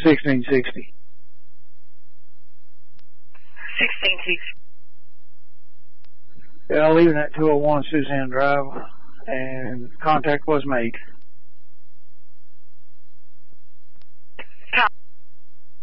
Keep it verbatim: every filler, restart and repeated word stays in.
sixteen sixty. sixteen sixty. Yeah, leaving at two oh one Suzanne Drive, and contact was made.